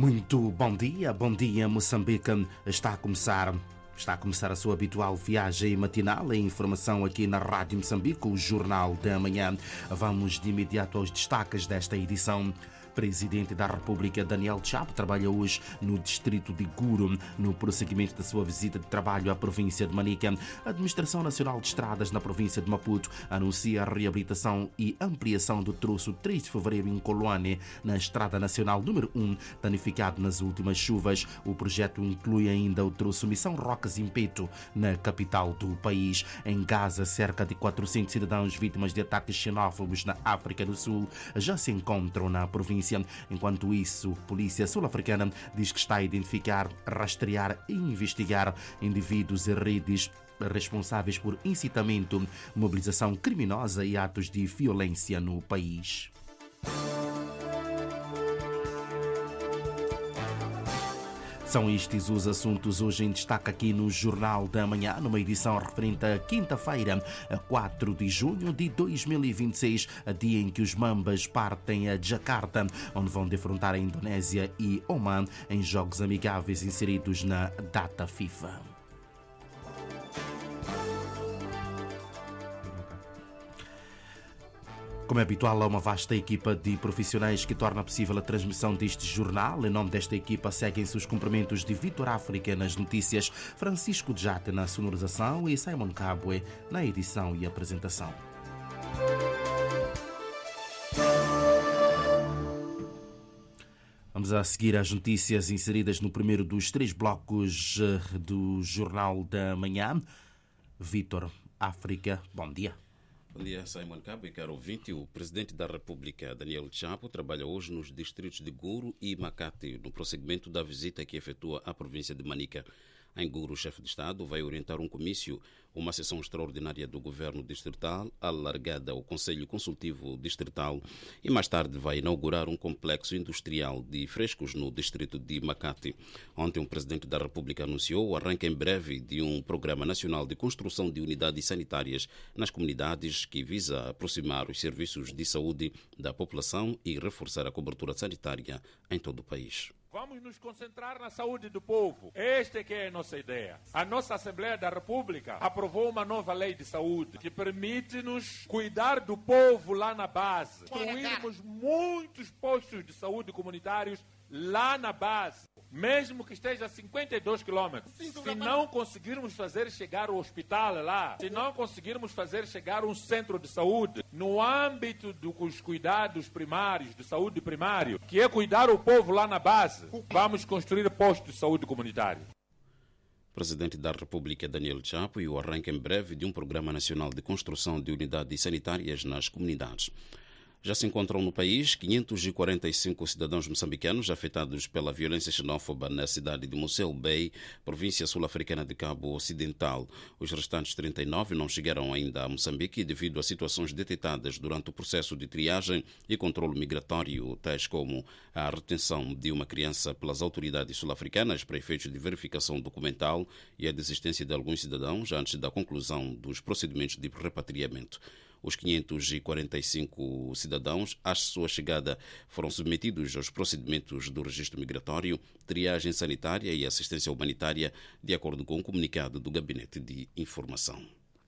Muito bom dia Moçambique. Está a começar a sua habitual viagem matinal em informação aqui na Rádio Moçambique, o Jornal da Manhã. Vamos de imediato aos destaques desta edição. Presidente da República Daniel Chapo trabalha hoje no distrito de Guro, no prosseguimento da sua visita de trabalho à província de Manica. A Administração Nacional de Estradas na província de Maputo anuncia a reabilitação e ampliação do troço 3 de fevereiro em Coloane, na Estrada Nacional número 1, danificado nas últimas chuvas. O projeto inclui ainda o troço Missão Rocas Impeto, na capital do país. Em Gaza, cerca de 400 cidadãos vítimas de ataques xenófobos na África do Sul já se encontram na província. Enquanto isso, a polícia sul-africana diz que está a identificar, rastrear e investigar indivíduos e redes responsáveis por incitamento, mobilização criminosa e atos de violência no país. São estes os assuntos hoje em destaque aqui no Jornal da Manhã, numa edição referente à quinta-feira, 4 de junho de 2026, a dia em que os Mambas partem a Jakarta, onde vão defrontar a Indonésia e Oman em jogos amigáveis inseridos na data FIFA. Como é habitual, há uma vasta equipa de profissionais que torna possível a transmissão deste jornal. Em nome desta equipa, seguem-se os cumprimentos de Vitor África nas notícias, Francisco Jate na sonorização e Simon Cabwe na edição e apresentação. Vamos a seguir as notícias inseridas no primeiro dos 3 blocos do Jornal da Manhã. Vitor África, bom dia. Bom dia, Simon Cabo e caro ouvinte. O Presidente da República, Daniel Chapo, trabalha hoje nos distritos de Guro e Makati, no prosseguimento da visita que efetua à província de Manica. Em Guro, o chefe de Estado vai orientar um comício, uma sessão extraordinária do Governo Distrital, alargada ao Conselho Consultivo Distrital, e mais tarde vai inaugurar um complexo industrial de frescos no distrito de Makati. Ontem, o Presidente da República anunciou o arranque em breve de um Programa Nacional de Construção de Unidades Sanitárias nas comunidades que visa aproximar os serviços de saúde da população e reforçar a cobertura sanitária em todo o país. Vamos nos concentrar na saúde do povo. Esta é que é a nossa ideia. A nossa Assembleia da República aprovou uma nova lei de saúde que permite-nos cuidar do povo lá na base. Construirmos muitos postos de saúde comunitários lá na base, mesmo que esteja a 52 quilômetros. Se não conseguirmos fazer chegar o hospital lá, se não conseguirmos fazer chegar um centro de saúde no âmbito dos cuidados primários, de saúde primário, que é cuidar o povo lá na base, vamos construir postos de saúde comunitário. Presidente da República Daniel Chapo e o arranque em breve de um Programa Nacional de Construção de Unidades Sanitárias nas comunidades. Já se encontram no país 545 cidadãos moçambicanos afetados pela violência xenófoba na cidade de Mossel Bay, província sul-africana de Cabo Ocidental. Os restantes 39 não chegaram ainda a Moçambique devido a situações detectadas durante o processo de triagem e controle migratório, tais como a retenção de uma criança pelas autoridades sul-africanas para efeitos de verificação documental e a desistência de alguns cidadãos antes da conclusão dos procedimentos de repatriamento. Os 545 cidadãos, à sua chegada, foram submetidos aos procedimentos do registro migratório, triagem sanitária e assistência humanitária, de acordo com o comunicado do Gabinete de Informação.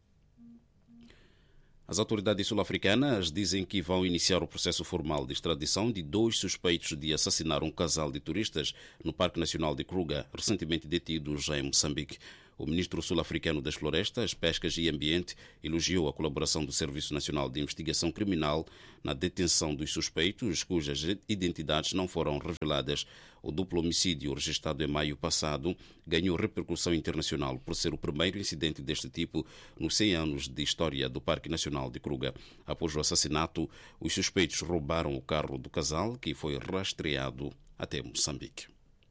As autoridades sul-africanas dizem que vão iniciar o processo formal de extradição de 2 suspeitos de assassinar um casal de turistas no Parque Nacional de Kruger, recentemente detidos em Moçambique. O ministro sul-africano das Florestas, Pescas e Ambiente elogiou a colaboração do Serviço Nacional de Investigação Criminal na detenção dos suspeitos, cujas identidades não foram reveladas. O duplo homicídio, registrado em maio passado, ganhou repercussão internacional por ser o primeiro incidente deste tipo nos 100 anos de história do Parque Nacional de Kruger. Após o assassinato, os suspeitos roubaram o carro do casal, que foi rastreado até Moçambique.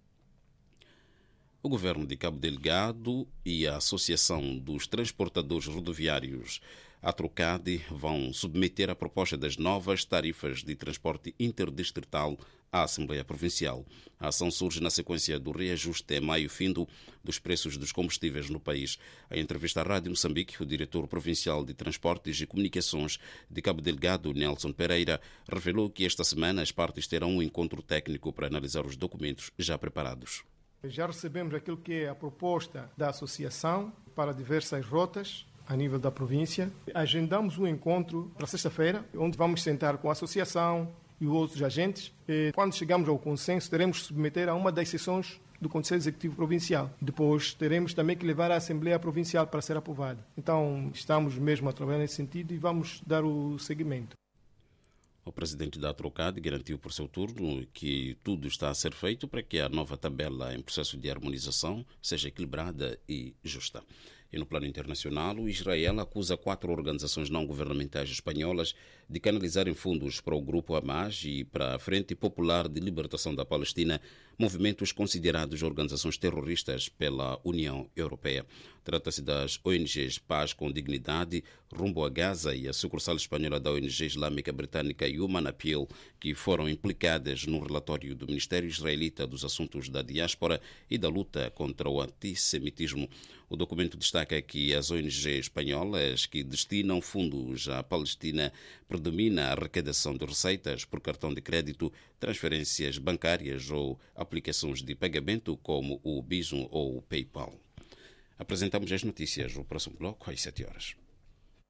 O governo de Cabo Delgado e a Associação dos Transportadores Rodoviários, a Trocade, vão submeter a proposta das novas tarifas de transporte interdistrital à Assembleia Provincial. A ação surge na sequência do reajuste em maio findo dos preços dos combustíveis no país. Em entrevista à Rádio Moçambique, o diretor provincial de Transportes e Comunicações de Cabo Delgado, Nelson Pereira, revelou que esta semana as partes terão um encontro técnico para analisar os documentos já preparados. Já recebemos aquilo que é a proposta da associação para diversas rotas a nível da província. Agendamos um encontro para sexta-feira, onde vamos sentar com a associação e outros agentes. E quando chegarmos ao consenso, teremos que submeter a uma das sessões do Conselho Executivo Provincial. Depois teremos também que levar à Assembleia Provincial para ser aprovada. Então, estamos mesmo a trabalhar nesse sentido e vamos dar o seguimento. O presidente da Trocad garantiu por seu turno que tudo está a ser feito para que a nova tabela em processo de harmonização seja equilibrada e justa. E no plano internacional, o Israel acusa 4 organizações não-governamentais espanholas de canalizarem fundos para o grupo Hamas e para a Frente Popular de Libertação da Palestina, movimentos considerados organizações terroristas pela União Europeia. Trata-se das ONGs Paz com Dignidade, Rumbo a Gaza e a sucursal espanhola da ONG islâmica britânica Human Appeal, que foram implicadas no relatório do Ministério Israelita dos Assuntos da Diáspora e da luta contra o antissemitismo. O documento destaca que as ONGs espanholas que destinam fundos à Palestina predomina a arrecadação de receitas por cartão de crédito, transferências bancárias ou aplicações de pagamento como o Bizum ou o PayPal. Apresentamos as notícias no próximo bloco às 7 horas.